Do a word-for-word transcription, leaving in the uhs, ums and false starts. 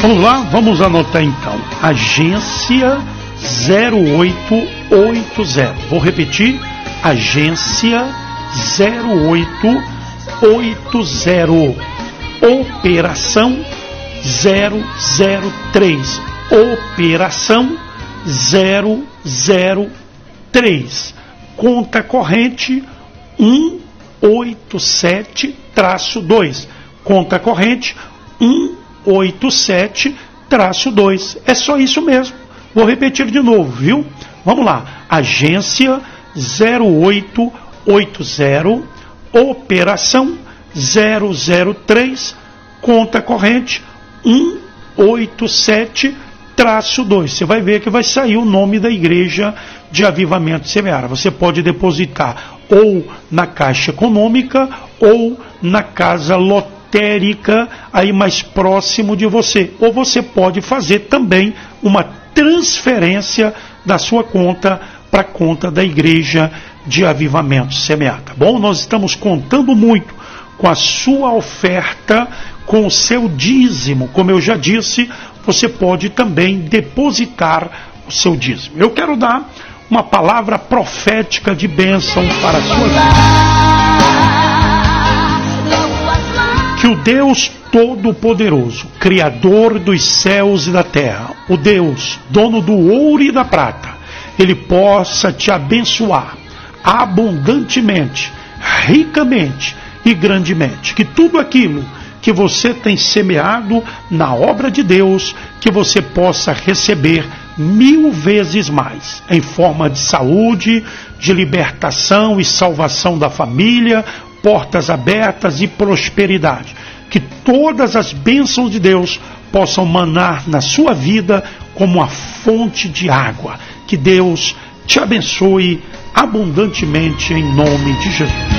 Vamos lá, vamos anotar então. Agência zero oito oito zero. Vou repetir. Agência zero oito oito zero. Operação zero zero três. Operação zero zero três. Conta corrente um oito sete dois. Conta corrente um oito sete dois. É só isso mesmo. Vou repetir de novo, viu? Vamos lá. Agência zero oito oito zero, operação zero zero três, conta corrente um oito sete dois. Você vai ver que vai sair o nome da Igreja de Avivamento Semeara. Você pode depositar ou na Caixa Econômica ou na Casa Lotérica, aí mais próximo de você. Ou você pode fazer também uma transferência da sua conta para a conta da Igreja de Avivamento Semeara. Tá bom? Nós estamos contando muito com a sua oferta, com o seu dízimo. Como eu já disse, você pode também depositar o seu dízimo. Eu quero dar uma palavra profética de bênção para a sua vida. Que o Deus Todo-Poderoso, Criador dos céus e da terra, o Deus, dono do ouro e da prata, Ele possa te abençoar abundantemente, ricamente e grandemente. Que tudo aquilo que você tem semeado na obra de Deus, que você possa receber mil vezes mais, em forma de saúde, de libertação e salvação da família, portas abertas e prosperidade. Que todas as bênçãos de Deus possam manar na sua vida como uma fonte de água. Que Deus te abençoe abundantemente em nome de Jesus.